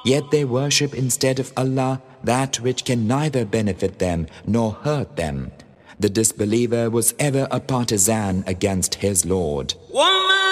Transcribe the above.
Yet they worship instead of Allah that which can neither benefit them nor hurt them. The disbeliever was ever a partisan against his Lord.